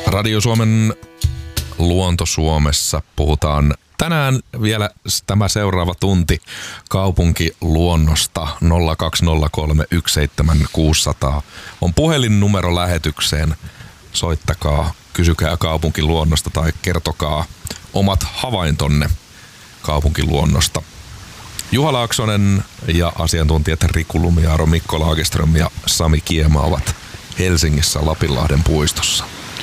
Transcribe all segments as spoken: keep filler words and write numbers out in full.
Radio Suomen Luonto Suomessa puhutaan tänään vielä tämä seuraava tunti kaupunkiluonnosta. Nolla kaksi nolla kolme yksi seitsemän kuusi nolla nolla on puhelinnumero lähetykseen. Soittakaa, kysykää kaupunkiluonnosta tai kertokaa omat havaintonne kaupunkiluonnosta. Juha Laaksonen ja asiantuntijat Riku Lumiaaro, Mikko Lagerström ja Sami Kiema ovat Helsingissä Lapinlahden puistossa.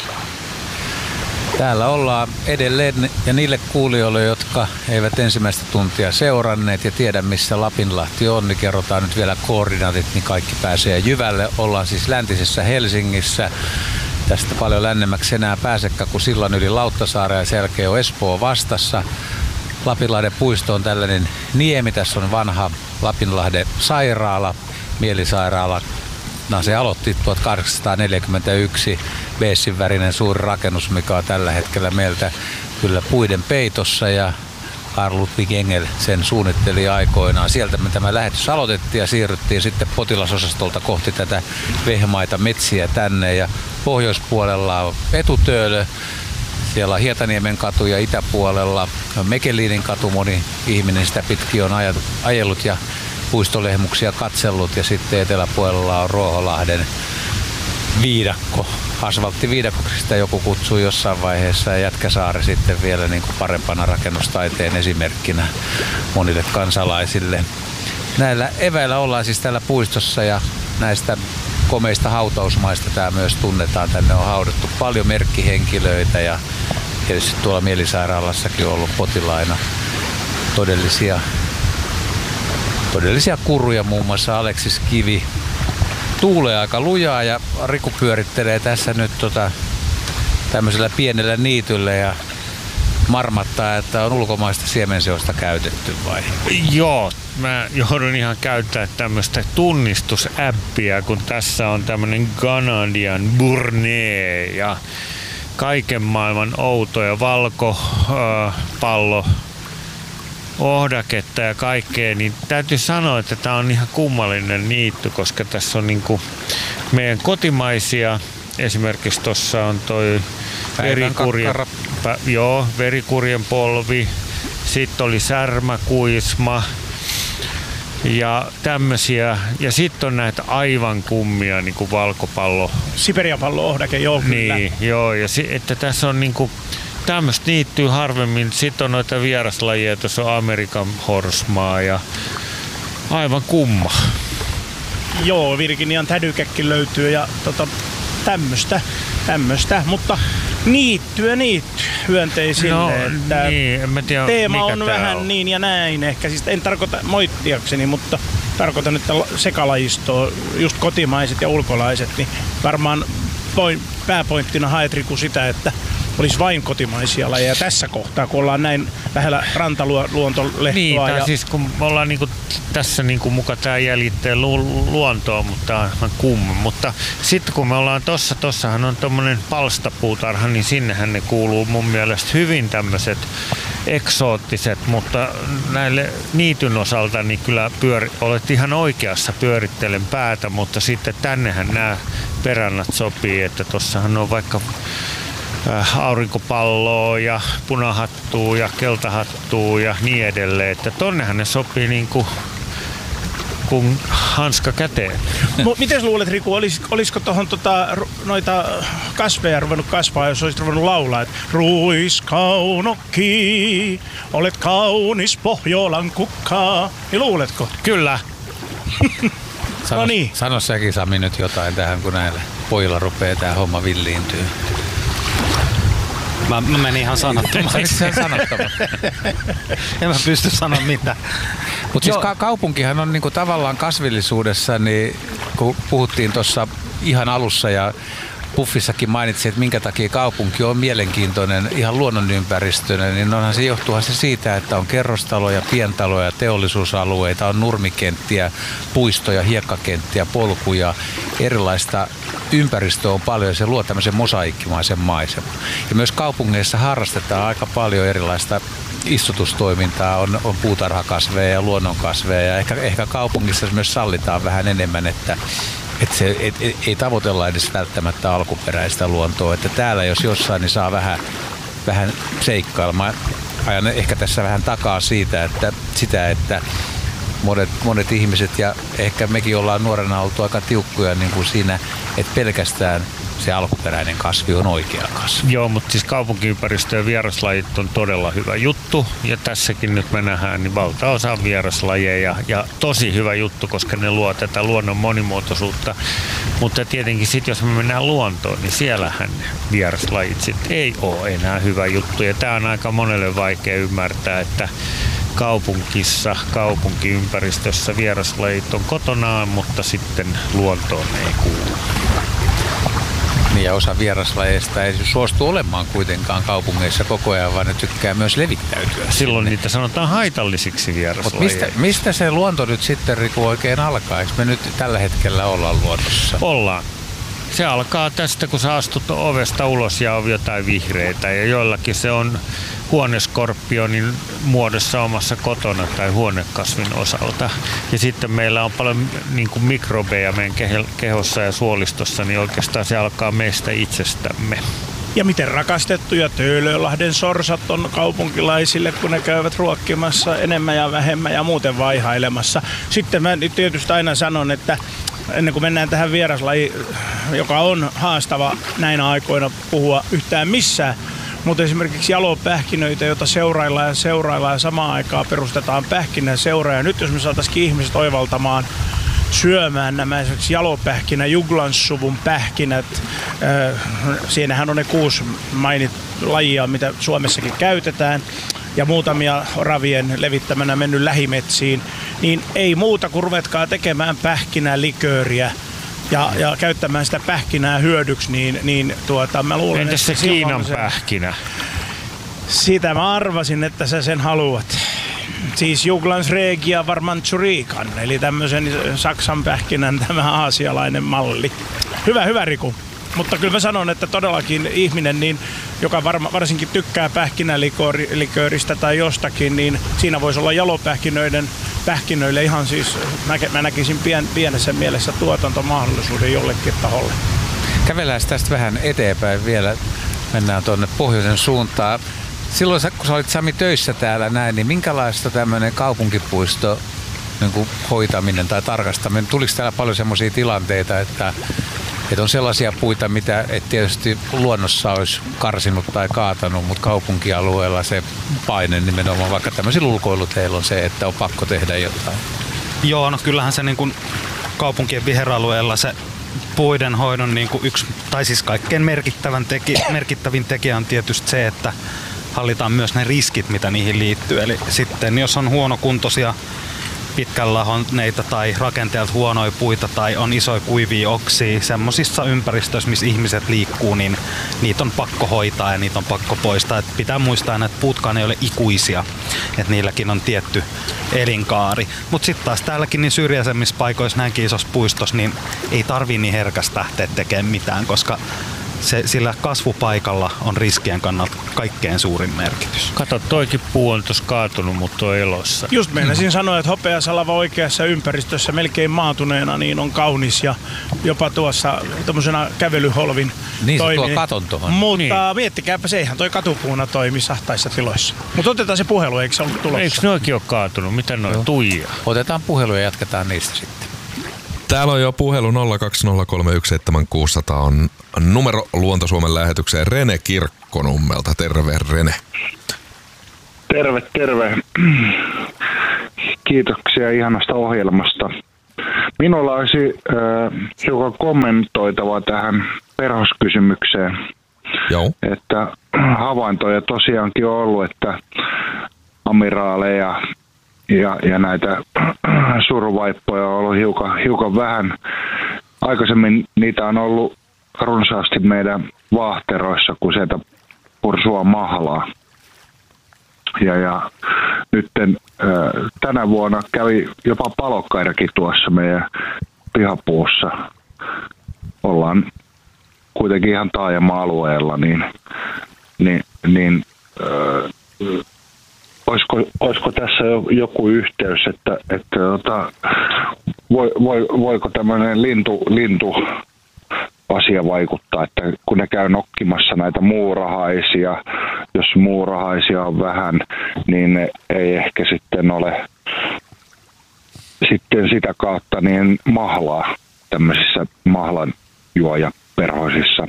Täällä ollaan edelleen, ja niille kuulijoille, jotka eivät ensimmäistä tuntia seuranneet ja tiedä missä Lapinlahti on, niin kerrotaan nyt vielä koordinaatit, niin kaikki pääsee jyvälle. Ollaan siis läntisessä Helsingissä. Tästä paljon lännemmäksi enää pääsekään kuin sillan yli Lauttasaaren ja sen jälkeen on Espoo vastassa. Lapinlahden puisto on tällainen niemi. Tässä on vanha Lapinlahden sairaala, mielisairaala. No, se aloitti tuhatkahdeksansataaneljäkymmentäyksi, beessin värinen suuri rakennus, mikä on tällä hetkellä meiltä kyllä puiden peitossa, ja Carl Ludwig Engel sen suunnitteli aikoinaan. Sieltä me tämä lähetys aloitettiin ja siirryttiin sitten potilasosastolta kohti tätä vehmaita metsiä tänne, ja pohjoispuolella on Etutöölö. Siellä on Hietaniemen katu ja itäpuolella Mekeliinin katu, moni ihminen sitä pitkin on ajellut ja puistolehmuksia katsellut, ja sitten eteläpuolella on Ruoholahden viidakko. Asfalttiviidakoksi sitä joku kutsuu jossain vaiheessa, ja Jätkäsaari sitten vielä niin kuin parempana rakennustaiteen esimerkkinä monille kansalaisille. Näillä eväillä ollaan siis täällä puistossa, ja näistä komeista hautausmaista tämä myös tunnetaan. Tänne on haudattu paljon merkkihenkilöitä, ja tietysti tuolla mielisairaalassakin on ollut potilaina todellisia Todellisia kuruja, muun muassa Aleksis Kivi. Tuulee aika lujaa, ja Riku pyörittelee tässä nyt tota, tämmöisellä pienellä niityllä ja marmattaa, että on ulkomaista siemenseosta käytetty vai? Joo, mä joudun ihan käyttää tämmöistä tunnistusäppiä, kun tässä on tämmönen Canadian Burnet ja kaiken maailman outoja valkopallo, ohdaketta ja kaikkea, niin täytyy sanoa, että tämä on ihan kummallinen niitty, koska tässä on niinku meidän kotimaisia, esimerkiksi tuossa on toi verikurjen, joo, verikurjen polvi, sitten oli särmäkuisma ja tämmöisiä, ja sitten on näitä aivan kummia niinku valkopallo. Siperianpallo-ohdake, joo kyllä. Niin, joo, ja si- että tässä on niinku tämmöistä niittyy harvemmin. Sitten on noita vieraslajia, tuossa on Amerikan horsmaa ja aivan kumma. Joo, Virginian tädykäkin löytyy ja tota, tämmöistä, tämmöistä, mutta niittyä niittyä hyönteisille. No, että niin, en mä tiedä, teema mikä on vähän on. niin ja näin ehkä. Siis en tarkoita moittiakseni, mutta tarkoitan, että sekalajistoa, just kotimaiset ja ulkolaiset, niin varmaan point, pääpointtina haet Riku sitä, että olisi vain kotimaisia lajeja tässä kohtaa, kun ollaan näin lähellä rantaluontolehtoa. Niin, ja siis kun me ollaan niinku tässä niinku muka tää jäljittää lu- luontoa, mutta tää on ihan kumma. Mutta sitten kun me ollaan tossa, tossahan on tommonen palstapuutarha, niin sinnehän ne kuuluu mun mielestä hyvin tämmöiset eksoottiset, mutta näille niityn osalta niin kyllä pyöri, olet ihan oikeassa, pyörittelen päätä, mutta sitten tännehän nämä perannat sopii, että tossahan on vaikka aurinkopalloa ja punahattua ja keltahattua ja niin edelleen, että tonnehan ne sopii niin kuin kuin hanska käteen. Miten luulet, Riku, olis, olisiko tuohon tota, noita kasveja ruvennut kasvaa, jos olisit ruvennut laulaa, että ruiskaunokki, olet kaunis Pohjolan kukkaa, niin luuletko? Kyllä. Sano, no niin. Sano säkin, Sami, nyt jotain tähän, kun näillä pojilla rupeaa tää homma villiintyy. Mä, mä menin ihan sanattomaksi. Se on sanottava. En mä pysty sanoa mitään. Mutta siis ka- kaupunkihan on niinku tavallaan kasvillisuudessa, niin kun puhuttiin tuossa ihan alussa ja Puffissakin mainitsin, että minkä takia kaupunki on mielenkiintoinen ihan luonnonympäristönä, niin onhan se johtuuhan se siitä, että on kerrostaloja, pientaloja, teollisuusalueita, on nurmikenttiä, puistoja, hiekkakenttiä, polkuja, erilaista ympäristöä on paljon ja se luo tämmöisen mosaikkimaisen maiseman. Ja myös kaupungeissa harrastetaan aika paljon erilaista istutustoimintaa, on, on puutarhakasveja ja luonnonkasveja ja ehkä, ehkä kaupungissa myös sallitaan vähän enemmän, että että se et, et, ei tavoitella edes välttämättä alkuperäistä luontoa. Että täällä jos jossain, niin saa vähän, vähän seikkailla. Mä ajan ehkä tässä vähän takaa siitä, että sitä, että monet, monet ihmiset ja ehkä mekin ollaan nuorena oltu aika tiukkoja niin kuin siinä, että pelkästään se alkuperäinen kasvi on oikea kasvi. Joo, mutta siis kaupunkiympäristö ja vieraslajit on todella hyvä juttu. Ja tässäkin nyt me nähdään, niin valtaosa on vieraslajeja ja tosi hyvä juttu, koska ne luo tätä luonnon monimuotoisuutta. Mutta tietenkin sitten, jos me mennään luontoon, niin siellähän vieraslajit sitten ei ole enää hyvä juttu. Ja tämä on aika monelle vaikea ymmärtää, että kaupungissa, kaupunkiympäristössä vieraslajit on kotonaan, mutta sitten luontoon ei kuulu. Niin ja osa vieraslajeista ei suostu olemaan kuitenkaan kaupungeissa koko ajan, vaan ne tykkää myös levittäytyä. Silloin sinne. Niitä sanotaan haitallisiksi vieraslajeiksi. Mistä, mistä se luonto nyt sitten, Riku, oikein alkaa? Eikö me nyt tällä hetkellä olla luonnossa? Ollaan. Se alkaa tästä, kun sä astut ovesta ulos ja on jotain vihreitä. Ja joillakin se on huoneskorpionin muodossa omassa kotona tai huonekasvin osalta. Ja sitten meillä on paljon niin kuin mikrobeja meidän kehossa ja suolistossa, niin oikeastaan se alkaa meistä itsestämme. Ja miten rakastettuja Töölönlahden sorsat on kaupunkilaisille, kun ne käyvät ruokkimassa enemmän ja vähemmän ja muuten vaihailemassa. Sitten mä tietysti aina sanon, että ennen kuin mennään tähän vieraslajiin, joka on haastava näinä aikoina puhua yhtään missään, mutta esimerkiksi jalopähkinöitä, joita seuraillaan ja seuraillaan ja samaan aikaan perustetaan pähkinäseura. Ja nyt jos me saataisiin ihmiset oivaltamaan syömään nämä esimerkiksi jalopähkinä, juglanssuvun pähkinät. Siinähän on ne kuusi mainit lajia, mitä Suomessakin käytetään. Ja muutamia oravien levittämänä mennyt lähimetsiin. Niin ei muuta kuin ruvetkaa tekemään pähkinälikööriä. Ja, ja käyttämään sitä pähkinää hyödyksi, niin, niin tuota, mä luulen, entäs että se Kiinan se, pähkinä? Sitä mä arvasin, että sä sen haluat. Siis Juglans regia varmantsuriikan, eli tämmöisen Saksan pähkinän tämä aasialainen malli. Hyvä, hyvä Riku. Mutta kyllä mä sanon, että todellakin ihminen, niin, joka varma, varsinkin tykkää pähkinälikööristä tai jostakin, niin siinä voisi olla jalopähkinöiden pähkinöille ihan siis, mä, mä näkisin pien, pienessä mielessä tuotantomahdollisuuden jollekin taholle. Kävellään tästä vähän eteenpäin vielä. Mennään tuonne pohjoisen suuntaan. Silloin kun sä olit Sami töissä täällä näin, niin minkälaista tämmöinen kaupunkipuisto niin kuin hoitaminen tai tarkastaminen, tuliko täällä paljon semmoisia tilanteita, että, että on sellaisia puita, mitä et tietysti luonnossa olisi karsinut tai kaatanut, mutta kaupunkialueella se paine nimenomaan, vaikka tämmöisillä ulkoiluteilla on se, että on pakko tehdä jotain. Joo, no kyllähän se niin kuin kaupunkien viheralueella se puiden hoidon niin kuin yksi, tai siis kaikkein merkittävän teki, merkittävin tekijä on tietysti se, että hallitaan myös ne riskit, mitä niihin liittyy. Eli sitten jos on huonokuntoisia pitkän lahonneita tai rakenteelta huonoja puita tai on isoja kuivia oksia semmoisissa ympäristöissä, missä ihmiset liikkuu, niin niitä on pakko hoitaa ja niitä on pakko poistaa. Et pitää muistaa, että puutkaan ei ole ikuisia, että niilläkin on tietty elinkaari. Mutta sitten taas täälläkin niin syrjäisemmissä paikoissa, näinkin isossa puistossa, niin ei tarvii niin herkästi lähteä tekemään mitään, koska se, sillä kasvupaikalla on riskien kannalta kaikkein suurin merkitys. Kato, toikin puu on tuossa kaatunut, mutta on elossa. Just meinasin sanoa, että hopeasalava oikeassa ympäristössä melkein maatuneena niin on kaunis ja jopa tuossa tommosena kävelyholvin niin toimii. Niin se tuo katon tuohon. Mutta niin. Miettikääpä se, eihän toi katupuuna toimi sahtaissa tiloissa. Mutta otetaan se puhelu, eikö se ollut tulossa? Eikö noikin ole kaatunut? Mitä noin tuijaa? Otetaan puhelu ja jatketaan niistä sitten. Täällä on jo puhelu nolla kaksi nolla kolme yksi seitsemän kuusi nolla nolla on numero Luonto-Suomen lähetykseen Rene Kirkkonummelta. Terve Rene. Terve, terve. Kiitoksia ihanasta ohjelmasta. Minulla olisi äh, hiukan kommentoitavaa tähän perhoskysymykseen. Joo. Että havaintoja tosiaankin on ollut, että amiraaleja ja, ja näitä suruvaippoja on ollut hiukan, hiukan vähän. Aikaisemmin niitä on ollut runsaasti meidän vaahteroissa, kun sieltä pursua mahlaa. Ja, ja nytten äh, tänä vuonna kävi jopa palokkairakin tuossa meidän pihapuussa. Ollaan kuitenkin ihan taajama-alueella, niin, niin, niin äh, olisiko, olisiko tässä joku yhteys, että, että ota, voi, voi, voiko tämmöinen lintu, lintu asia vaikuttaa, että kun ne käy nokkimassa näitä muurahaisia, jos muurahaisia on vähän, niin ne ei ehkä sitten ole sitten sitä kautta niin mahlaa tämmöisissä mahlanjuojaperhosissa.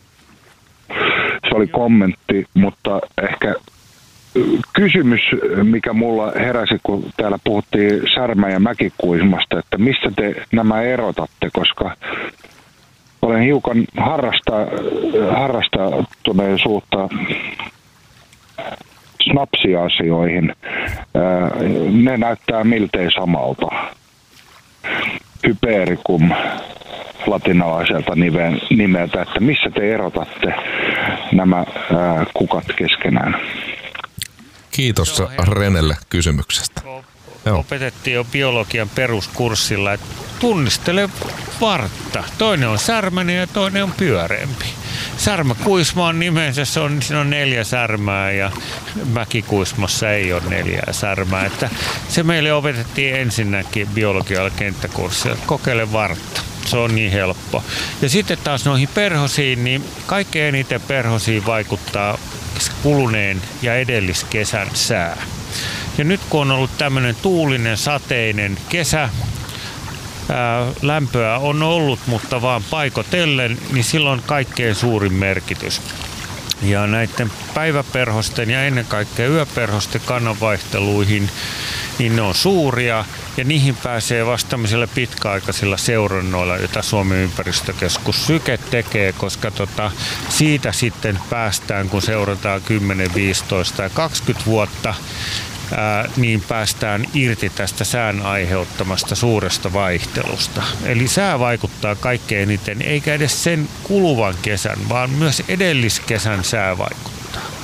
Se oli kommentti, mutta ehkä kysymys, mikä mulla heräsi, kun täällä puhuttiin särmä- ja mäkikuismasta, että mistä te nämä erotatte, koska olen hiukan harrasta, harrastuneisuutta snapsiasioihin. Ne näyttää miltei samalta. Hypericum latinalaiselta nimeltä, että missä te erotatte nämä ää, kukat keskenään? Kiitos Joo, Renelle kysymyksestä. Joo. Opetettiin jo biologian peruskurssilla, että tunnistele vartta. Toinen on särmäinen ja toinen on pyöreämpi. Särmäkuisma on nimensä, se on, siinä on neljä särmää ja mäkikuismassa ei ole neljää särmää. Että se meille opetettiin ensinnäkin biologialla kenttäkurssilla, että kokeile vartta. Se on niin helppo. Ja sitten taas noihin perhosiin, niin kaikkein eniten perhosiin vaikuttaa kuluneen ja edelliskesän sää. Ja nyt kun on ollut tämmöinen tuulinen, sateinen kesä, ää, lämpöä on ollut, mutta vaan paikotellen, niin silloin kaikkein suurin merkitys. Ja näiden päiväperhosten ja ennen kaikkea yöperhosten kannanvaihteluihin, niin ne on suuria ja niihin pääsee vasta pitkäaikaisilla seurannoilla, joita Suomen ympäristökeskus Syke tekee, koska tota, siitä sitten päästään, kun seurataan kymmenen, viisitoista ja kaksikymmentä vuotta, ää, niin päästään irti tästä sään aiheuttamasta suuresta vaihtelusta. Eli sää vaikuttaa kaikkein eniten, eikä edes sen kuluvan kesän, vaan myös edelliskesän sää vaikuttaa.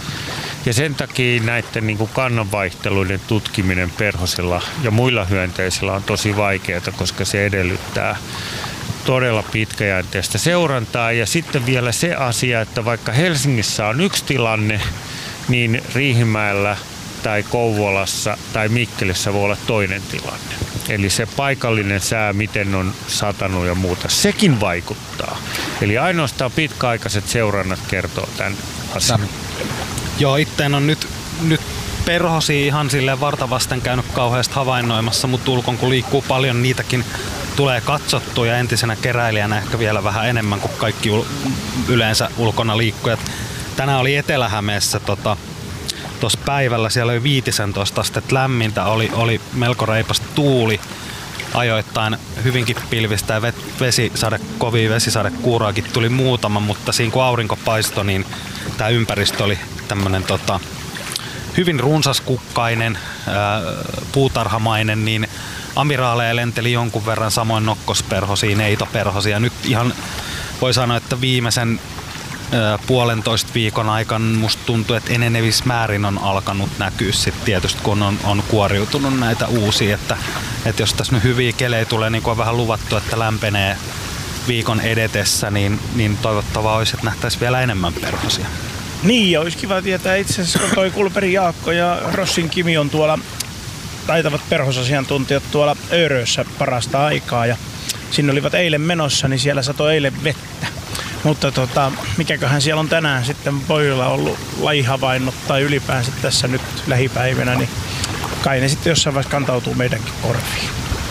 Ja sen takia näiden niin kuin kannanvaihteluiden tutkiminen perhosilla ja muilla hyönteisillä on tosi vaikeaa, koska se edellyttää todella pitkäjänteistä seurantaa. Ja sitten vielä se asia, että vaikka Helsingissä on yksi tilanne, niin Riihimäellä tai Kouvolassa tai Mikkelissä voi olla toinen tilanne. Eli se paikallinen sää, miten on satanut ja muuta, sekin vaikuttaa. Eli ainoastaan pitkäaikaiset seurannat kertoo tämän asian. Joo, itteen on nyt, nyt perhosia ihan silleen vartavasten käynyt kauheasti havainnoimassa, mutta ulkon kun liikkuu paljon, niitäkin tulee katsottua ja entisenä keräilijänä ehkä vielä vähän enemmän kuin kaikki ul- yleensä ulkona liikkujat. Tänään oli Etelä-Hämeessä tota, tuossa päivällä, siellä oli viisitoista astetta lämmintä, oli, oli melko reipasta tuuli, ajoittain hyvinkin pilvistä ja vesisade, kovia vesisadekuuraakin tuli muutama, mutta siinä kun aurinko paistoi, niin tämä ympäristö oli tämmöinen tota, hyvin runsaskukkainen, ää, puutarhamainen, niin amiraaleja lenteli jonkun verran, samoin nokkosperhosia, neitoperhosia. Nyt ihan voi sanoa, että viimeisen ää, puolentoista viikon aikana musta tuntuu, että enenevissä määrin on alkanut näkyä sit tietysti, kun on, on kuoriutunut näitä uusia. Että, että jos tässä nyt hyviä kelejä tulee, niin kuin on vähän luvattu, että lämpenee viikon edetessä, niin, niin toivottavaa olisi, että nähtäisiin vielä enemmän perhosia. Niin, ja olisi kiva tietää itse asiassa, kun toi Kulperin Jaakko ja Rossin Kimi on tuolla, taitavat perhosasiantuntijat tuolla Öörössä parasta aikaa, ja sinne olivat eilen menossa, niin siellä satoi eilen vettä. Mutta tota, mikäköhän siellä on tänään sitten pojilla ollut lajihavainnot tai ylipäänsä tässä nyt lähipäivänä, niin kai ne sitten jossain vaiheessa kantautuu meidänkin korviin.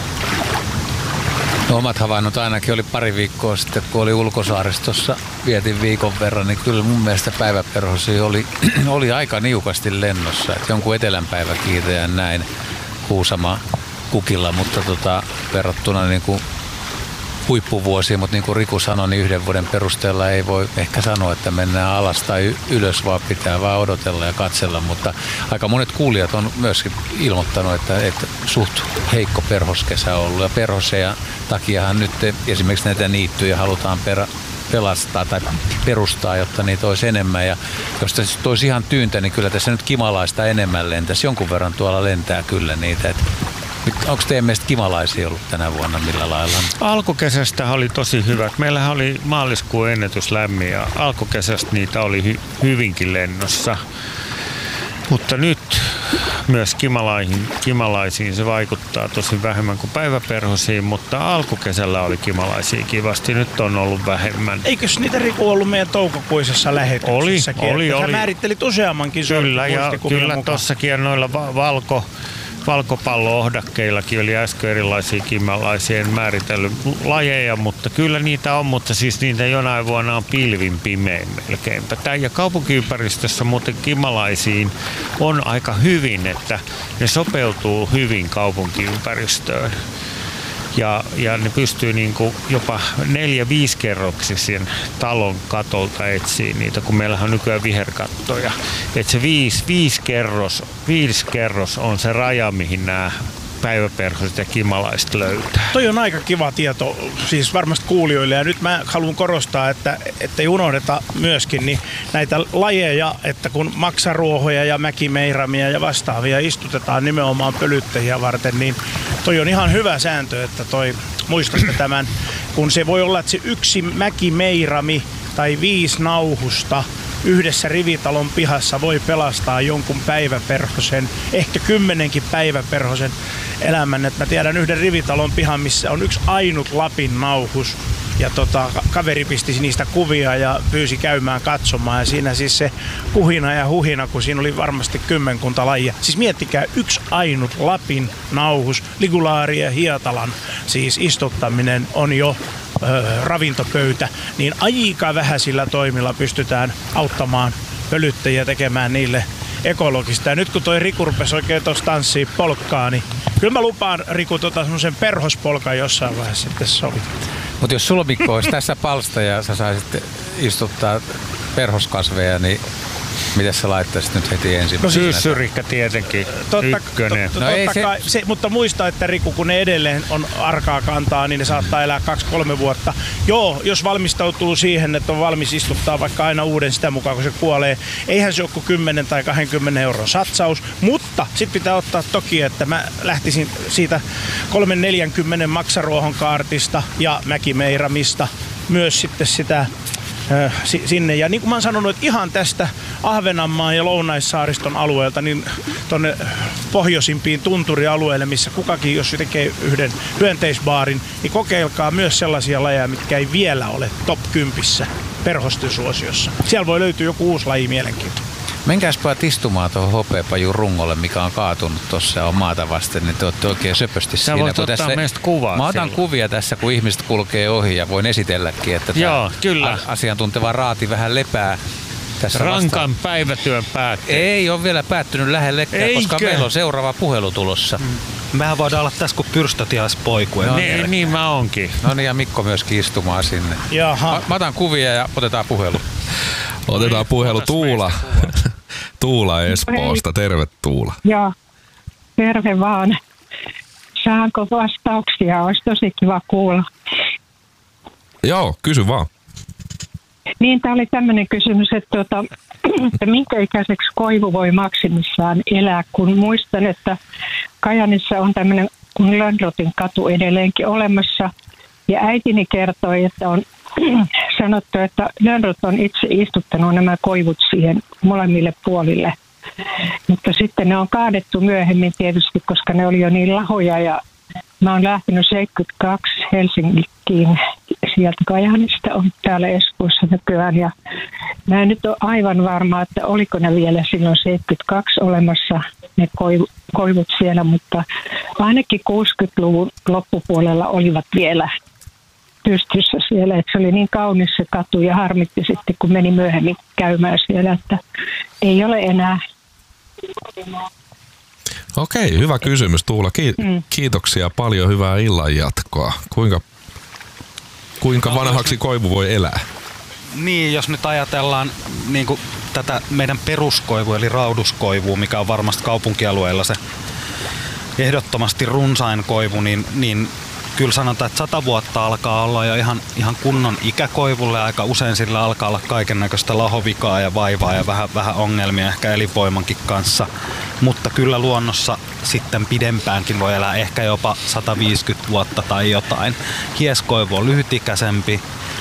No, omat havainnot ainakin oli pari viikkoa sitten, kun oli Ulkosaaristossa, vietin viikon verran, niin kyllä mun mielestä päiväperhosia oli, oli aika niukasti lennossa. Et jonkun etelänpäiväkiitäjän näin Kuusama kukilla, mutta tota, verrattuna niin kuin huippuvuosiin, mutta niin kuin Riku sanoi, niin yhden vuoden perusteella ei voi ehkä sanoa, että mennään alas tai ylös, vaan pitää vaan odotella ja katsella, mutta aika monet kuulijat on myöskin ilmoittanut, että, että suht heikko perhoskesä on ollut, ja perhoseja takiahan nyt esimerkiksi näitä niittyjä halutaan perä, pelastaa tai perustaa, jotta niitä olisi enemmän, ja jos tässä olisi ihan tyyntä, niin kyllä tässä nyt kimalaista enemmän lentäisi, jonkun verran tuolla lentää kyllä niitä, että onko teidän mielestä kimalaisia ollut tänä vuonna millä lailla? Alkukesästä oli tosi hyvät. Meillähän oli maaliskuun ennätys lämmin ja alkukesästä niitä oli hy- hyvinkin lennossa. Mutta nyt myös kimalaihin, kimalaisiin se vaikuttaa tosi vähemmän kuin päiväperhosiin, mutta alkukesällä oli kimalaisia kivasti, nyt on ollut vähemmän. Eikös niitä Riku ollut meidän toukokuisessa lähetyksessäkin? Oli, oli, oli. Sä määrittelit useammankin sortin. Kyllä, ja kyllä tossakin noilla va- valko, valkopallo-ohdakkeillakin oli äsken erilaisia kimalaisia, en määritellyt lajeja, mutta kyllä niitä on, mutta siis niitä jonain vuonna on pilvin pimein melkeinpä. Tää ja kaupunkiympäristössä muuten kimalaisiin on aika hyvin, että ne sopeutuu hyvin kaupunkiympäristöön. Ja, ja ne pystyy niinku jopa neljä-viisi kerroksisen talon katolta etsiä niitä, kun meillähän on nykyään viherkattoja. Että se viisi, viisi, kerros, viisi kerros on se raja, mihin nämä päiväperhoset ja kimalaiset löytää. Toi on aika kiva tieto siis varmasti kuulijoille, ja nyt mä haluan korostaa, että ei unohdeta myöskin niin näitä lajeja, että kun maksaruohoja ja mäkimeiramia ja vastaavia istutetaan nimenomaan pölyttäjiä varten, niin toi on ihan hyvä sääntö, että toi muistatte tämän, kun se voi olla, että se yksi mäkimeirami tai viisi nauhusta yhdessä rivitalon pihassa voi pelastaa jonkun päiväperhosen, ehkä kymmenenkin päiväperhosen elämän. Et mä tiedän yhden rivitalon pihan, missä on yksi ainut Lapin nauhus. Ja tota, kaveri pisti niistä kuvia ja pyysi käymään katsomaan. Ja siinä siis se kuhina ja huhina, kun siinä oli varmasti kymmenkunta lajia. Siis miettikää, yksi ainut Lapin nauhus, ligulaari ja hietalan siis istuttaminen on jo ö, ravintopöytä. Niin aika vähäisillä toimilla pystytään auttamaan pölyttäjiä tekemään niille ekologista. Ja nyt kun toi Riku rupesi oikein tuossa tanssiin polkkaa, niin kyllä mä lupaan, Riku, tota semmoisen perhospolkan jossain vaiheessa sitten sovit. Mutta jos sulla, Mikko, olisi tässä palsta ja sä saisit istuttaa perhoskasveja, niin miten sä laittaisit nyt heti ensimmäisenä? No syyssyrikkä tietenkin, totta, ykkönen. To, to, no totta se... kai, se, mutta muista, että Riku, kun ne edelleen on arkaa kantaa, niin ne saattaa elää kaksi kolme vuotta. Joo, jos valmistautuu siihen, että on valmis istuttaa vaikka aina uuden sitä mukaan, kun se kuolee. Eihän se ole kuin kymmenen tai kaksikymmentä euron satsaus, mutta sitten pitää ottaa toki, että mä lähtisin siitä kolme neljäkymmentä maksaruohon kaartista ja mäkimeiramista myös sitten sitä sinne. Ja niin kuin mä oon sanonut, että ihan tästä Ahvenanmaan ja Lounaissaariston alueelta niin tonne pohjoisimpiin tunturialueille, missä kukakin, jos tekee yhden hyönteisbaarin, niin kokeilkaa myös sellaisia lajeja, mitkä ei vielä ole top kympissä perhostysuosiossa. Siellä voi löytyä joku uusi laji mielenkiintoinen. Menkääs pojat istumaan tuohon hopeapajun rungolle, mikä on kaatunut tuossa ja on maata vasten, niin te olette oikein söpösti Sä siinä. voit ottaa tässä, meistä kuvaa. Mä otan silloin kuvia tässä, kun ihmiset kulkee ohi ja voin esitelläkin, että Joo, kyllä. asiantunteva raati vähän lepää tässä rankan vasta. Päivätyön päätteet. Ei ole vielä päättynyt lähellekään, koska meillä on seuraava puhelu tulossa. Mm. Mehän voidaan olla tässä kuin pyrstötiaispoikue. No, niin, niin mä onkin. No niin, ja Mikko myöskin istumaan sinne. Jaha. Mä, mä otan kuvia ja otetaan puhelu. Otetaan puhelu Tuula. Tuula Espoosta. Terve, Tuula. Joo, terve vaan. Saanko vastauksia? Olisi tosi kiva kuulla. Joo, kysy vaan. Niin, tämä oli tämmöinen kysymys, että, tuota, että minkä ikäiseksi koivu voi maksimissaan elää, kun muistan, että Kajaanissa on tämmöinen kuin Lönnrotin katu edelleenkin olemassa. Ja äitini kertoi, että on sanottu, että Lönnrot on itse istuttanut nämä koivut siihen molemmille puolille. Mutta sitten ne on kaadettu myöhemmin tietysti, koska ne oli jo niin lahoja. Ja mä oon lähtenyt seitsemänkymmentäkaksi Helsinkiin, sieltä Kajaanista on täällä Espoossa nykyään. Ja mä en nyt ole aivan varma, että oliko ne vielä silloin seitsemänkymmentäkaksi olemassa ne koivut siellä, mutta ainakin kuusikymmentäluvun loppupuolella olivat vielä pystyssä siellä, että se oli niin kaunis se katu ja harmitti sitten, kun meni myöhemmin käymään siellä, että ei ole enää. Okei, hyvä kysymys Tuula. Kiitoksia paljon, hyvää illan jatkoa. Kuinka, kuinka vanhaksi koivu voi elää? Niin, jos nyt ajatellaan niin kuin tätä meidän peruskoivua, eli rauduskoivua, mikä on varmasti kaupunkialueella se ehdottomasti runsain koivu, niin, niin kyllä sanotaan, että sata vuotta alkaa olla jo ihan, ihan kunnon ikäkoivulle. Aika usein sillä alkaa olla kaiken näköistä lahovikaa ja vaivaa ja vähän, vähän ongelmia ehkä elinvoimankin kanssa. Mutta kyllä luonnossa sitten pidempäänkin voi elää ehkä jopa sata viisikymmentä vuotta tai jotain. Hieskoivu on lyhytikäisempi.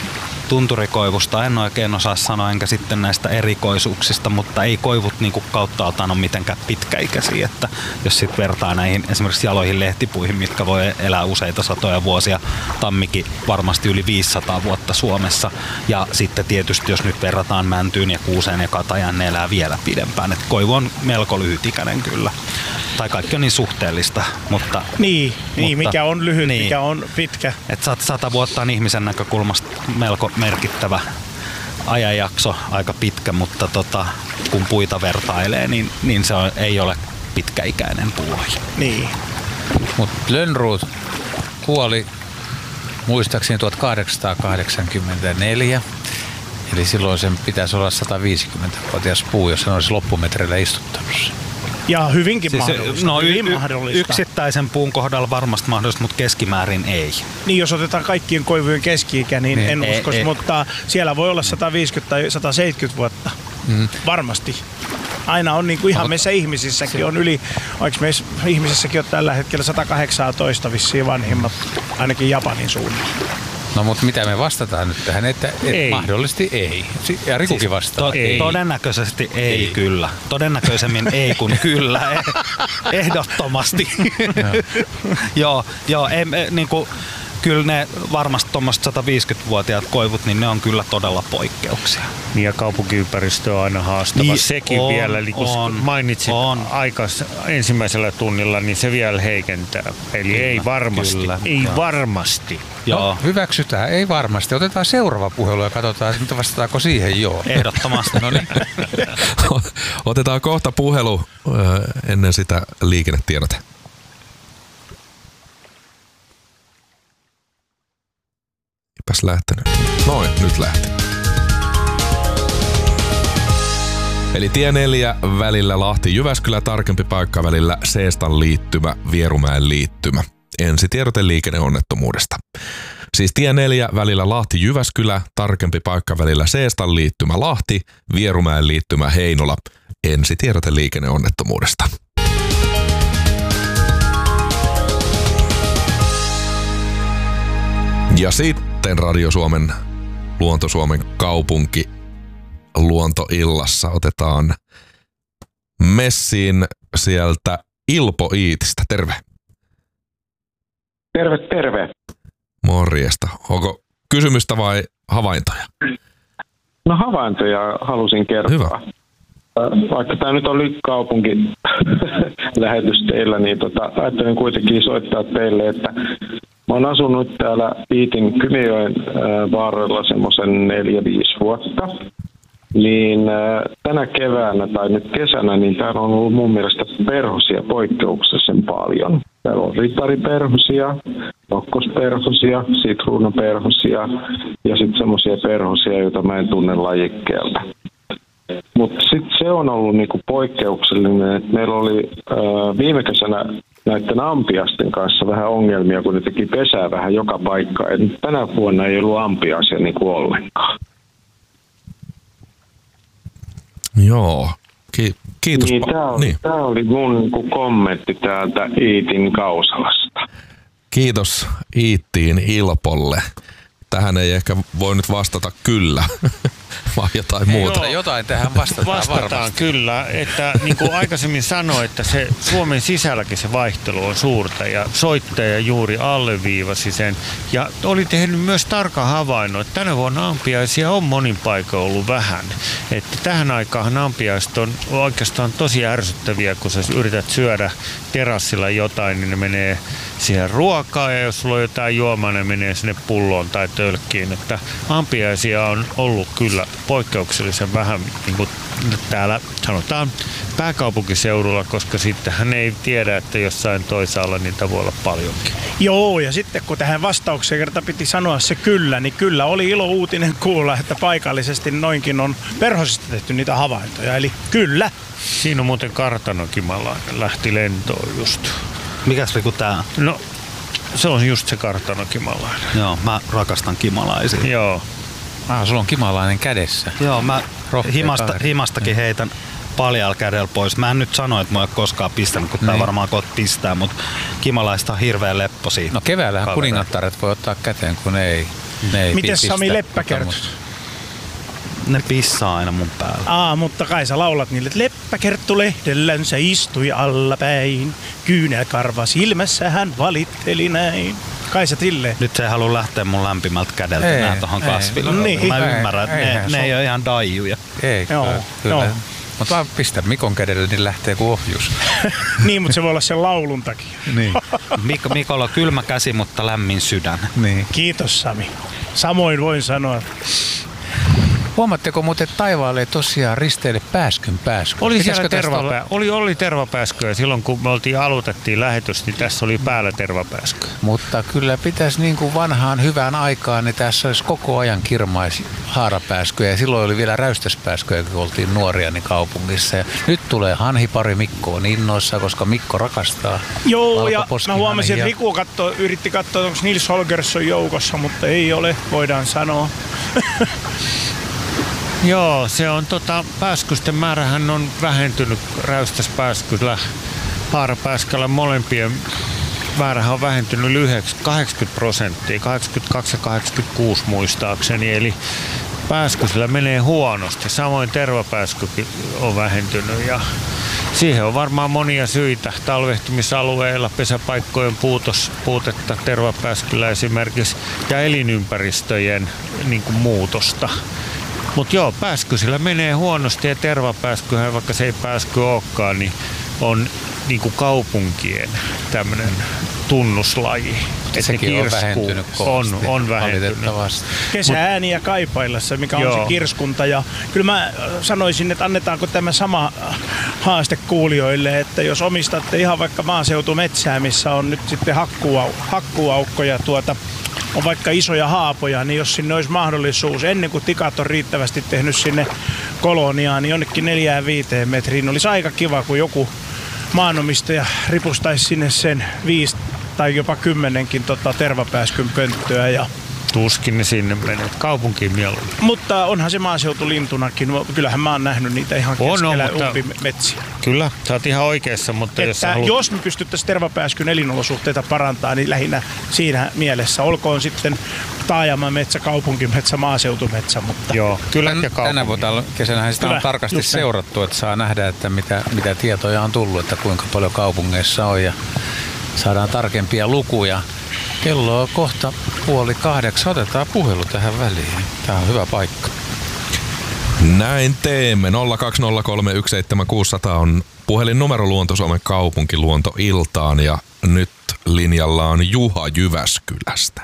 tunturikoivusta en oikein osaa sanoa, enkä sitten näistä erikoisuuksista, mutta ei koivut niinku kauttaaltaan ole mitenkään pitkäikäisiä, että jos sitten vertaa näihin esimerkiksi jaloihin lehtipuihin, mitkä voi elää useita satoja vuosia, tammikin varmasti yli viisisataa vuotta Suomessa, ja sitten tietysti jos nyt verrataan mäntyyn ja kuuseen ja katajan, ne elää vielä pidempään, että koivu on melko lyhytikäinen kyllä, tai kaikki on niin suhteellista, mutta... Niin, mutta, niin mikä on lyhyt, niin, mikä on pitkä. että sata vuotta on ihmisen näkökulmasta melko merkittävä ajanjakso, aika pitkä, mutta tota, kun puita vertailee, niin, niin se on, ei ole pitkäikäinen puulaji. Niin. Mutta Lönnroth kuoli muistaakseni tuhatkahdeksansataakahdeksankymmentäneljä, eli silloin sen pitäisi olla sataviisikymmentävuotias puu, jos hän olisi loppumetreillä istuttanut sen. Ja hyvinkin siis, mahdollista. No, hyvin y- mahdollista. Yksittäisen puun kohdalla varmasti mahdollista, mutta keskimäärin ei. Niin, jos otetaan kaikkien koivujen keski-ikä, niin, niin en ei, uskoisi, ei. mutta siellä voi olla sata viisikymmentä tai sata seitsemänkymmentä vuotta. Mm. Varmasti. Aina on niin kuin ihan meissä ihmisissäkin on yli, vaikka meissä ihmisissäkin on tällä hetkellä sata kahdeksantoista vissiin vanhimmat, ainakin Japanin suunnalla. No mutta mitä me vastataan nyt tähän, että et ei. Mahdollisesti ei. Ja Rikukin siis vastaa. To- ei. Todennäköisesti ei, ei kyllä. Todennäköisemmin ei kuin kyllä. Ehdottomasti. joo, joo ei, niin kuin, kyllä ne varmasti tuommoiset sataviisikymmentävuotiaat koivut, niin ne on kyllä todella poikkeuksia. Ja kaupunkiympäristö on aina haastava. Niin, Sekin on, vielä, niin kun on, mainitsit on. aikas ensimmäisellä tunnilla, niin se vielä heikentää. Eli kyllä, ei varmasti. Kyllä, ei joo. varmasti. No, hyväksytään, ei varmasti. Otetaan seuraava puhelu ja katsotaan, että vastataanko siihen joo. Ehdottomasti. No niin. Otetaan kohta puhelu ennen sitä liikennetiedote. Eipäs lähtenyt. Noin, nyt lähti. Eli tie neljä välillä Lahti-Jyväskylä, tarkempi paikka välillä Seestan liittymä, Vierumäen liittymä. Ensi tiedote liikenneonnettomuudesta. Siis tie neljä välillä Lahti-Jyväskylä, tarkempi paikka välillä Seestan liittymä Lahti, Vierumäen liittymä Heinola. Ensi tiedote liikenneonnettomuudesta. Ja sitten Radio Suomen, Luonto Suomen kaupunki luontoillassa otetaan messiin sieltä Ilpo Iitistä. Terve. Terve, terve. Morjesta. Onko kysymystä vai havaintoja? No havaintoja halusin kertoa. Hyvä. Vaikka tämä nyt on kaupunki lähetys teillä, niin tota, ajattelin kuitenkin soittaa teille, että mä oon asunut täällä Iitin Kymijoen varrella semmoisen neljä viisi vuotta. Niin tänä keväänä tai nyt kesänä, niin täällä on ollut mun mielestä perhosia poikkeuksellisen paljon. Täällä on ritariperhosia, nokkosperhosia, sitruunaperhosia ja sitten semmoisia perhosia, joita mä en tunne lajikkeelta. Mutta sitten se on ollut niinku poikkeuksellinen, että meillä oli äh, viime kesänä näiden ampiasten kanssa vähän ongelmia, kun ne teki pesää vähän joka paikkaan. Et tänä vuonna ei ollut ampiaisia niinku ollenkaan. Joo, Ki- kiitos. Niin, tämä oli, niin. oli mun niinku kommentti täältä Iitin Kausalasta. Kiitos Iittiin Ilpolle. Tähän ei ehkä voi nyt vastata kyllä, vaan jotain muuta. Joo, jotain tähän vastataan, vastataan varmasti. kyllä, että niin kuin aikaisemmin sanoin, että se Suomen sisälläkin se vaihtelu on suurta ja soittaja juuri alleviivasi sen. Ja oli tehnyt myös tarkan havainnon, että tänä vuonna ampiaisia on monin paikoin ollut vähän. Että tähän aikaan ampiaiset on oikeastaan tosi ärsyttäviä, kun sä yrität syödä terassilla jotain, niin ne menee siihen ruokaan ja jos sulla on jotain juomaa, ne menee sinne pulloon tai tölkkiin. Että ampiaisia on ollut kyllä poikkeuksellisen vähän, niin kuin täällä sanotaan pääkaupunkiseudulla, koska sitten hän ei tiedä, että jossain toisaalla niitä voi olla paljonkin. Joo, ja sitten kun tähän vastaukseen kerta piti sanoa se kyllä, niin kyllä oli ilo uutinen kuulla, että paikallisesti noinkin on perhosista tehty niitä havaintoja, eli kyllä. Siinä on muuten kartanokimalainen, lähti lentoon just. Mikäs Riku tää? No, se on just se kartanokimalainen. Joo, mä rakastan kimalaisia. Joo. Ah, sulla on kimalainen kädessä. Joo, mä Rohkea himasta, kaveri. himastakin heitän paljalla kädellä pois. Mä en nyt sano, että mä en ole koskaan pistänyt, kun tää Niin. varmaan kohta pistää, mutta kimalaista on hirveän lepposia. No keväällähän kavereita. kuningattaret voi ottaa käteen, kun ei. Miten Sami Leppäkerttu? Ne pissaa aina mun päällä. Aa, mutta kai sä laulat niille, että Leppäkerttu lehdellänsä istui allapäin. Kyynelkarva silmässä hän valitteli näin. Kai sä Tille. Nyt se ei halua lähteä mun lämpimältä kädeltä ei, nää tohon kasville. No niin. Mä ymmärrän, että ne, ne ei ole ihan daijuja. Ei, Joo, kyllä. joo. Mutta vaan pistä Mikon kädelle, niin lähtee kuin ohjus. Niin, mutta se voi olla sen laulun takia. Niin. Mik- Mikolla on kylmä käsi, mutta lämmin sydän. Niin. Kiitos Sami. Samoin voin sanoa. Huomaatteko muuten, että taivaalle ei tosiaan risteille pääskyn pääsky? Oli Pitäisikö siellä tästä tervapää, olla- oli, oli tervapääskyä. Silloin kun me oltiin aloitettiin lähetys, niin tässä oli päällä tervapääskyä. Mutta kyllä pitäisi niin kuin vanhaan hyvään aikaan, niin tässä olisi koko ajan kirmais haarapääskyjä. Ja silloin oli vielä räystäspääskyjä, kun oltiin nuoria niin kaupungissa. Ja nyt tulee hanhipari, Mikko on innoissa, koska Mikko rakastaa Joo, ja mä valkoposkihanhia. huomasin, että Riku katso, yritti katsoa, onko Nils Holgersson joukossa, mutta ei ole, voidaan sanoa. Joo, se on tota, pääskysten määrähän on vähentynyt räystäspääskyllä, haarapääskällä molempien määrähän on vähentynyt lyhyeksi kahdeksankymmentä prosenttia, kahdeksankymmentäkaksi ja kahdeksankymmentäkuusi muistaakseni, eli pääskysillä menee huonosti. Samoin tervapääskykin on vähentynyt ja siihen on varmaan monia syitä. Talvehtimisalueilla pesäpaikkojen puutos, puutetta tervapääskyllä esimerkiksi ja elinympäristöjen niin kuin muutosta. Mutta joo, pääskysillä menee huonosti ja tervapääskyhän, vaikka se ei pääsky olekaan, niin on niin kuin kaupunkien tämmöinen tunnuslaji. Sekin on vähentynyt kovasti. On, on vähentynyt. Kesäääniä kaipaillessa, mikä on Joo. se kirskunta. Ja kyllä mä sanoisin, että annetaanko tämä sama haaste kuulijoille, että jos omistatte ihan vaikka maaseutumetsää, missä on nyt sitten hakkuau, hakkuaukkoja tuota, on vaikka isoja haapoja, niin jos sinne olisi mahdollisuus, ennen kuin tikat on riittävästi tehnyt sinne koloniaan, niin jonnekin neljään viiteen metriin olisi aika kiva, kun joku maanomistaja ripustaisi sinne sen viisi tai jopa kymmenenkin tota, tervapääskyn pönttöä. Ja Tuskin ne sinne menee. Kaupunkiin mieluummin. mutta onhan se maaseutulintunakin. Kyllähän mä oon nähnyt niitä ihan On, keskellä on, mutta- umpimetsiä. Kyllä, sä oot ihan oikeassa, mutta jos sä Että haluat... jos me pystyttäisiin tervapääskyn elinolosuhteita parantaa, niin lähinnä siinä mielessä. Olkoon sitten taajamametsä, kaupunkimetsä, maaseutumetsä, mutta Joo, kyllä ja Tänä kaupunki. vuonna kesänä sitä Kyllä, on tarkasti just näin. seurattu, että saa nähdä, että mitä, mitä tietoja on tullut, että kuinka paljon kaupungeissa on ja saadaan tarkempia lukuja. Kello on kohta puoli kahdeksan. Otetaan puhelu tähän väliin. Tämä on hyvä paikka. Näin teemme. nolla kaksi nolla kolme yksi seitsemän kuusi nolla nolla on puhelinnumero Luonto-Suomen kaupunkiluontoiltaan ja nyt linjalla on Juha Jyväskylästä.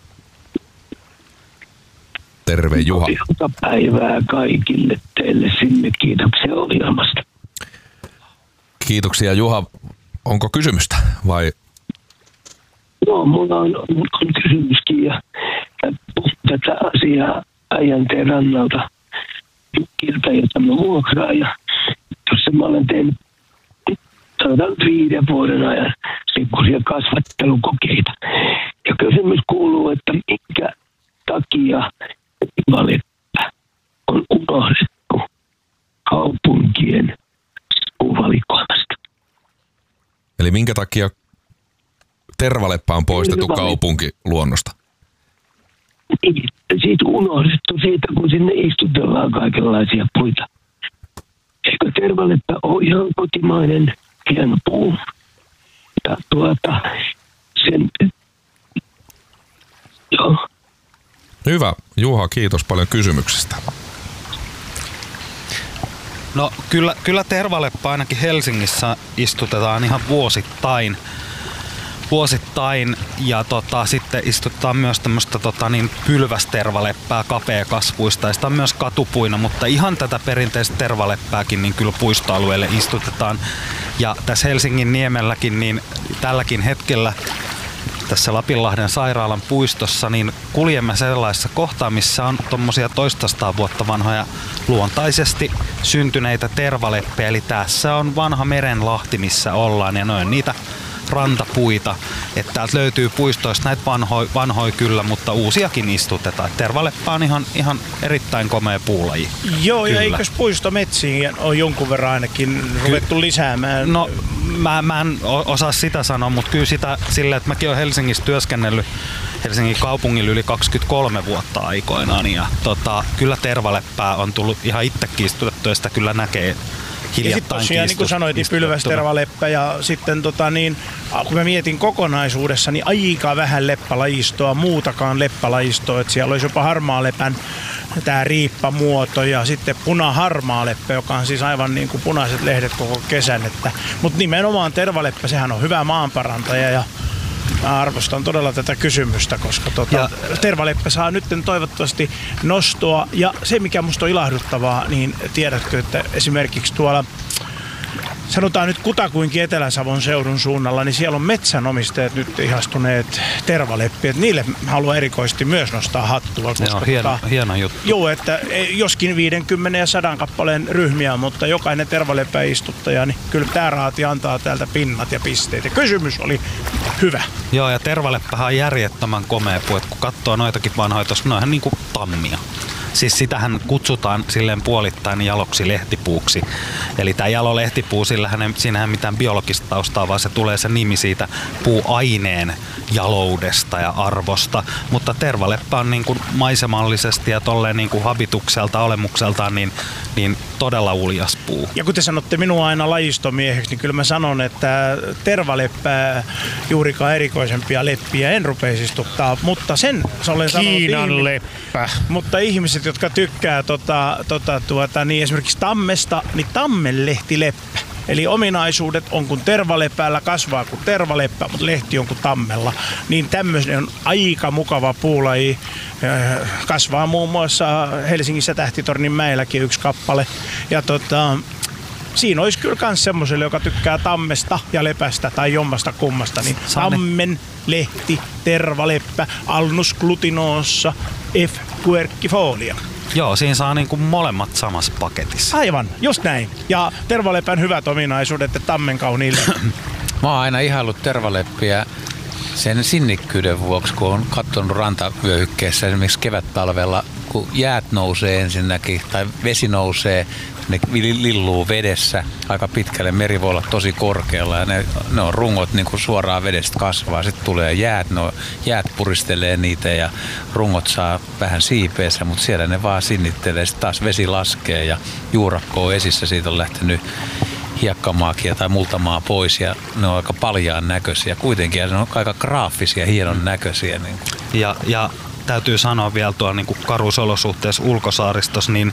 Terve Juha. Päivää kaikille teille sinne. Kiitoksia ohjelmasta. Kiitoksia Juha. Onko kysymystä vai? No, mulla on, on kysymyskin ja, ja tätä asiaa Äijänteen rannalta kiltä, jota mä vuokraan. Ja tuossa mä olen tehnyt sanotaan viiden vuoden ajan semmoisia kasvattelukokeita. Ja kysymys kuuluu, että minkä takia tervaleppä on unohdettu kaupunkien puuvalikoimasta. Eli minkä takia tervaleppä on poistettu Tervaleppä. kaupunkiluonnosta? Niin, siitä unohdettu siitä, kun sinne istutellaan kaikenlaisia puita. Eikö tervaleppä ole ihan kotimainen hieno puu? Ja tuota, sen... Joo. Hyvä. Juha, kiitos paljon kysymyksestä. No kyllä, kyllä tervaleppä ainakin Helsingissä istutetaan ihan vuosittain. Vuosittain ja tota, sitten istutetaan myös tämmöistä tota, niin pylvästervaleppää kapeakasvuista ja sitä on myös katupuina, mutta ihan tätä perinteistä tervaleppääkin niin kyllä puistoalueelle istutetaan. Ja tässä Helsingin niemelläkin niin tälläkin hetkellä tässä Lapinlahden sairaalan puistossa, niin kuljemme sellaisessa kohtaa, missä on tommosia toistasataa vuotta vanhoja luontaisesti syntyneitä tervaleppejä. Eli tässä on vanha merenlahti, missä ollaan, ja noin niitä rantapuita. Että täältä löytyy puistoista näitä vanhoja vanhoi kyllä, mutta uusiakin istutetaan. Tervaleppä on ihan, ihan erittäin komea puulaji. joo, Kyllä. ja eikös puistometsiin on jonkun verran ainakin ruvettu lisäämään No, mä, mä en osaa sitä sanoa, mutta kyllä sitä silleen, että mäkin olen Helsingissä työskennellyt Helsingin kaupungilla yli kaksikymmentäkolme vuotta aikoinaan ja tota, kyllä tervaleppää on tullut ihan itsekin istutettu ja sitä kyllä näkee hiljattain. Ja sitten tosiaan, niin kuin sanoit, niin pylvästervaleppä ja sitten tota niin, kun mä mietin kokonaisuudessa, niin aika vähän leppälajistoa, muutakaan leppälajistoa, että siellä olisi jopa harmaalepän tämä riippamuoto ja sitten punaharmaaleppä, joka on siis aivan niin kuin punaiset lehdet koko kesän. Että, mutta nimenomaan tervaleppä, sehän on hyvä maanparantaja ja mä arvostan todella tätä kysymystä, koska tota, tervaleppä saa nyt toivottavasti nostoa. Ja se, mikä musta on ilahduttavaa, niin tiedätkö, että esimerkiksi tuolla sanotaan nyt kutakuinkin Etelä-Savon seudun suunnalla, niin siellä on metsänomistajat nyt ihastuneet tervaleppiä. Niille haluan erikoisesti myös nostaa hattua. Koska on hieno, tota, hieno juttu. Joo, että joskin viisikymmentä ja sata kappaleen ryhmiä, mutta jokainen tervaleppäistuttaja, niin kyllä tämä raati antaa täältä pinnat ja pisteet. Ja kysymys oli hyvä. Joo, ja tervaleppähän on järjettömän komea puu, että kun katsoo noitakin vanhoja, tuossa noihän niin kuin tammia. Siis sitähän kutsutaan silleen puolittain jaloksi lehtipuuksi. Eli tämä jalo lehtipuu, sillähän ei, siinähän mitään biologista taustaa, vaan se tulee se nimi siitä puuaineen jaloudesta ja arvosta. Mutta tervaleppä on niin kuin maisemallisesti ja tolleen niin kuin habitukselta, olemukseltaan niin, niin todella uljas puu. Ja kun te sanotte minua aina lajistomieheksi, niin kyllä mä sanon, että tervaleppää juurikaan erikoisempia leppiä en rupeisi istuttaa, mutta sen olen sanonut. Kiinan leppä. Mutta ihmiset, jotka tykkää tota, tota, tuota, niin esimerkiksi tammesta, niin tammenlehtileppä. Eli ominaisuudet on kuin tervalepällä, kasvaa kuin tervaleppä, mutta lehti on kuin tammella. Niin tämmöinen on aika mukava puulaji. Kasvaa muun muassa Helsingissä Tähtitornin mäelläkin yksi kappale. Ja tota, siinä olisi kyllä myös semmoiselle, joka tykkää tammesta ja lepästä tai jommasta kummasta, niin tammen, lehti, tervaleppä, alnus glutinoossa, F. quercifolia. Joo, siinä saa niinku molemmat samassa paketissa. Aivan, just näin. Ja tervalepän hyvät ominaisuudet ja tammen kauniille. Mä oon aina ihaillut tervaleppiä sen sinnikkyyden vuoksi, kun on katsonut rantavyöhykkeessä esimerkiksi kevättalvella, kun jäät nousee ensinnäkin tai vesi nousee, ne lilluu vedessä aika pitkälle, meri voi olla tosi korkealla ja ne, ne on rungot niin kuin suoraan vedestä kasvaa. Sitten tulee jäät, no, jäät puristelee niitä ja rungot saa vähän siipeensä, mutta siellä ne vaan sinnittelee. Sitten taas vesi laskee ja juurakko on esissä, siitä on lähtenyt hiekkamaakia tai multamaa pois ja ne on aika paljaan näköisiä. Kuitenkin ja ne on aika graafisia, hienon näköisiä. Niin kuin. Ja, ja täytyy sanoa vielä tuolla niin kuin karuusolosuhteessa ulkosaaristossa, niin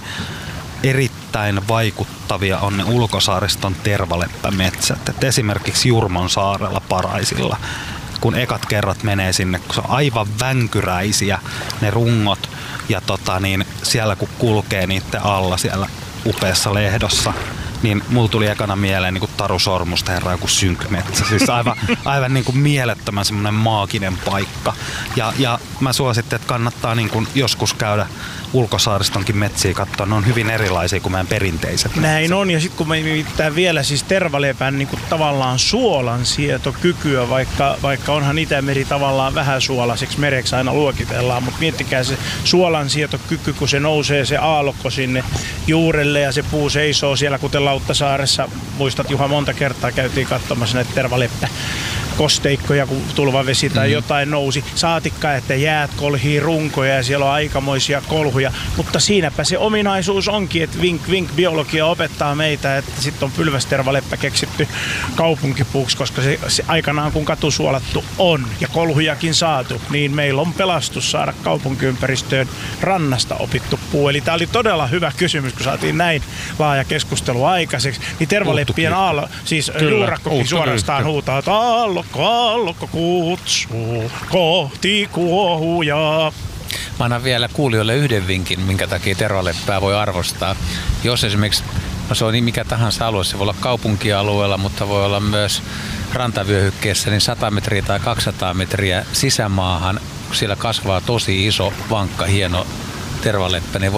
erittäin vaikuttavia on ne ulkosaariston tervaleppämetsät. Et esimerkiksi Jurmon saarella Paraisilla, kun ekat kerrat menee sinne, kun se on aivan vänkyräisiä ne rungot ja tota, niin siellä kun kulkee niiden alla siellä upeassa lehdossa, niin mulla tuli ekana mieleen niin kuin Taru Sormusta herra joku synkmetsä. Siis aivan, aivan niin kuin mielettömän semmoinen maaginen paikka. Ja, ja mä suosittelen, että kannattaa niin kuin joskus käydä ulkosaaristonkin metsiä katsoa. Ne on hyvin erilaisia kuin meidän perinteiset metsät. Näin on, ja sitten kun me nimittäin vielä siis tervalepän niin kuin tavallaan suolansietokykyä, vaikka, vaikka onhan Itämeri tavallaan vähän suolaiseksi mereksi aina luokitellaan, mutta miettikää se suolansietokyky, kun se nousee se aallokko sinne juurelle ja se puu seisoo siellä, kuten Lauttasaaressa. Muistat, Juha, monta kertaa käytiin katsomassa näitä tervalepä kosteikkoja, kun tulvavesi tai mm-hmm. jotain nousi. Saatikka, että jäät kolhii runkoja ja siellä on aikamoisia kolhuja. Mutta siinäpä se ominaisuus onkin, että vink vink biologia opettaa meitä, että sitten on pylvästervaleppä keksitty kaupunkipuuksi, koska se, se aikanaan kun katusuolattu on ja kolhujakin saatu, niin meillä on pelastus saada kaupunkiympäristöön rannasta opittu puu. Eli tämä oli todella hyvä kysymys, kun saatiin näin laaja keskustelu aikaiseksi. Niin tervaleppien aalo, siis juurakkokin suorastaan huutaa, että aallokko, aallokko kutsuu kohti kuohujaa. Mä annan vielä kuulijoille yhden vinkin, minkä takia tervaleppää voi arvostaa. Jos esimerkiksi, no se on niin mikä tahansa alue, se voi olla kaupunkialueella, mutta voi olla myös rantavyöhykkeessä, niin sata metriä tai kaksisataa metriä sisämaahan, siellä kasvaa tosi iso, vankka, hieno tervaleppä, niin